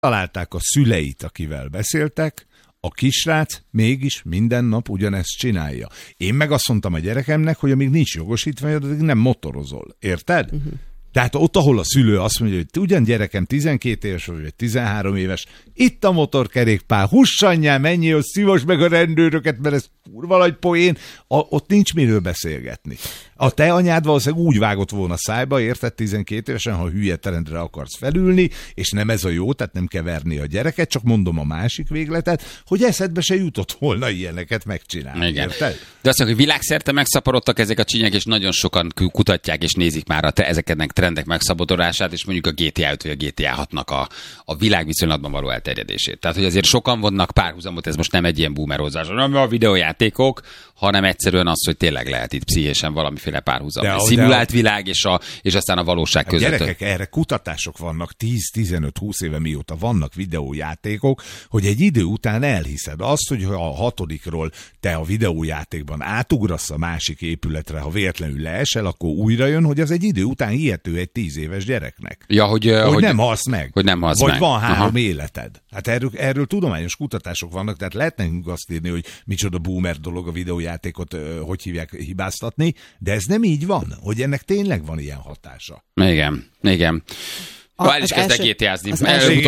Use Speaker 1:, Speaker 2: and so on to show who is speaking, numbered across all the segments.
Speaker 1: Találták a szüleit, akivel beszéltek, a kisrác mégis minden nap ugyanezt csinálja. Én meg azt mondtam a gyerekemnek, hogy amíg nincs jogosítvány, addig nem motorozol. Érted? Tehát ott, ahol a szülő azt mondja, hogy ugyan gyerekem 12 éves vagy 13 éves, itt a motorkerékpár, hussanyjál, menjél, szívos meg a rendőröket, mert ez kurva nagy poén, ott nincs miről beszélgetni. A te anyád valószínűleg úgy vágott volna szájba, érted, 12 évesen, ha hülye trendre akarsz felülni, és nem ez a jó, tehát nem kell verni a gyereket, csak mondom a másik végletet, hogy eszedbe se jutott volna ilyeneket megcsinálni.
Speaker 2: Igen.
Speaker 1: Érted?
Speaker 2: De azt mondjuk, hogy világszerte megszaporodtak ezek a csinyek, és nagyon sokan kutatják és nézik már ezeknek trendek megszaporodását, és mondjuk a GTA 5 vagy a GTA 6-nak a világviszonylatban való elterjedését. Tehát, hogy azért sokan vonnak párhuzamot, ez most nem egy ilyen boomerozás, nem a videójátékok, hanem egyszerűen az, hogy tényleg lehet itt pszichésen valamiféle párhuzam. A szimulált világ és aztán a valóság között.
Speaker 1: Gyerekek, erre kutatások vannak 10-15-20 éve mióta vannak videójátékok, hogy egy idő után elhiszed azt, hogy ha a 6-ról te a videójátékban átugrasz a másik épületre, ha véletlenül leesel, akkor újra jön, hogy az egy idő után hihető egy 10 éves gyereknek.
Speaker 2: Ja, hogy
Speaker 1: nem halsz meg.
Speaker 2: Hogy nem halsz
Speaker 1: vagy
Speaker 2: meg.
Speaker 1: Van 3 életed. Hát erről tudományos kutatások vannak, tehát lehet nekünk azt írni, hogy micsoda boomer dolog a videójátékot, hogy hívják, hibáztatni, de ez nem így van, hogy ennek tényleg van ilyen hatása.
Speaker 2: Igen. El is kezdtek GTA-zni.
Speaker 3: Én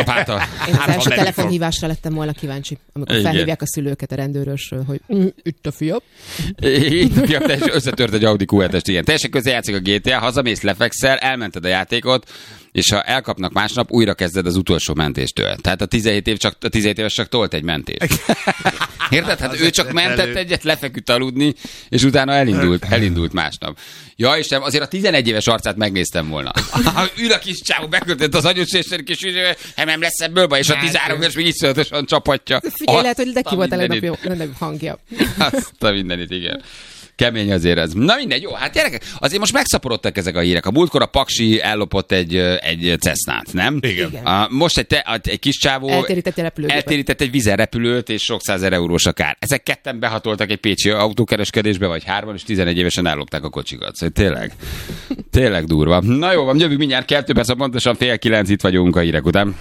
Speaker 3: az első telefonhívásra lettem volna kíváncsi, amikor felhívják a szülőket a rendőrösről, hogy itt a fiam.
Speaker 2: Itt a fiam, összetört egy Audi Q7-est, igen. Teljesen közrejátszik a GTA, hazamész, lefekszel, elmented a játékot, és ha elkapnak másnap, újra kezded az utolsó mentéstől. Tehát a 17 éves csak tolt egy mentést. Érted? Hát ő csak mentett egyet, lefeküdt aludni, és utána elindult másnap. Ja, és azért a 11 éves arcát megnéztem volna. Ül a kis csávó, beköltött az agyos, és nem lesz ebből baj, és a 13 éves még iszonyatosan csapatja.
Speaker 3: Figyelj, lehet, hogy neki volt a legnagyobb hangja.
Speaker 2: Azt a mindenit, igen. Kemény azért ez. Na mindegy, jó, hát gyerekek, azért most megszaporodtak ezek a hírek. A múltkor a Paksi ellopott egy Cessnát, nem?
Speaker 1: Igen.
Speaker 2: Most egy kis csávó eltérített egy vízerrepülőt, és sok 100 000 eurós a kár. Ezek ketten behatoltak egy pécsi autókereskedésbe, vagy 3-an, és 11 évesen ellopták a kocsikat. Szóval tényleg durva. Na jó, van, jövünk mindjárt 2 perc, pontosan 8:30 itt vagyunk a hírek után.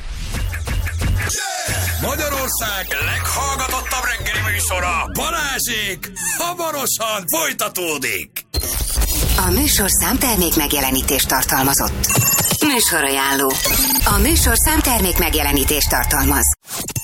Speaker 4: Magyarország leghallgatottabb reggeli műsora, Balázsék, hamarosan folytatódik.
Speaker 5: A műsorszám termék megjelenítést tartalmazott. Műsorajánló. A műsorszám termék megjelenítést tartalmaz.